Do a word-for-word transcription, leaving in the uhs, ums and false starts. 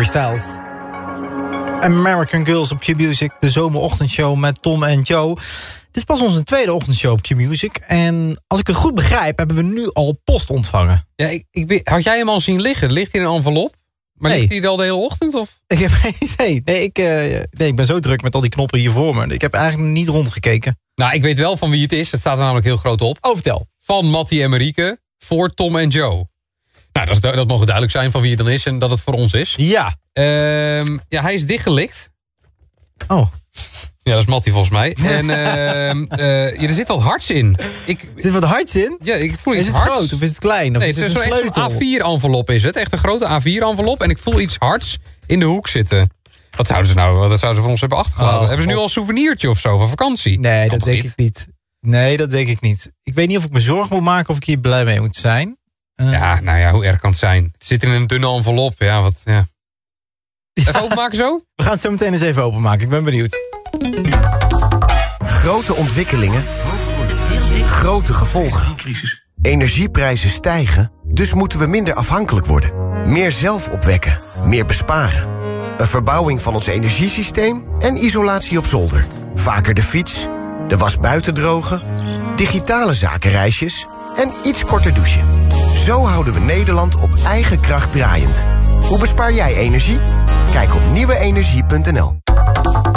Harry Styles. American Girls op Q-Music, de zomerochtendshow met Tom en Joe. Het is pas onze tweede ochtendshow op Q-Music. En als ik het goed begrijp, hebben we nu al post ontvangen. Ja, ik, ik, had jij hem al zien liggen? Ligt hij in een envelop? Maar nee. Ligt hij er al de hele ochtend? Of? Ik heb geen idee. Nee ik, uh, nee, ik ben zo druk met al die knoppen hier voor me. Ik heb eigenlijk niet rondgekeken. Nou, ik weet wel van wie het is. Het staat er namelijk heel groot op. Oh, vertel. Van Mattie en Marieke voor Tom en Joe. Nou, dat, dat mogen duidelijk zijn van wie het dan is en dat het voor ons is. Ja. Uh, ja, hij is dichtgelikt. Oh. Ja, dat is Mattie volgens mij. En uh, uh, ja, er zit wat hards in. Ik, er zit wat hards in? Ja, ik voel iets hards. Is het hards. groot of is het klein? Of nee, is het het is een zo sleutel? Echt een A vier envelop is het. Echt een grote A vier envelop. En ik voel iets hards in de hoek zitten. Wat zouden ze nou, wat zouden ze voor ons hebben achtergelaten? Oh, hebben ze nu al een souvenirtje of zo van vakantie? Nee, dat denk niet. ik niet. Nee, dat denk ik niet. Ik weet niet of ik me zorgen moet maken of ik hier blij mee moet zijn. Uh. Ja, nou ja, hoe erg kan het zijn? Het zit in een dunne envelop. Ja, wat, ja. Even openmaken zo? We gaan het zo meteen eens even openmaken. Ik ben benieuwd. Grote ontwikkelingen. Grote gevolgen. Energieprijzen stijgen, dus moeten we minder afhankelijk worden. Meer zelf opwekken, meer besparen. Een verbouwing van ons energiesysteem en isolatie op zolder. Vaker de fiets, de was buiten drogen, digitale zakenreisjes en iets korter douchen. Zo houden we Nederland op eigen kracht draaiend. Hoe bespaar jij energie? Kijk op nieuwe energie punt n l.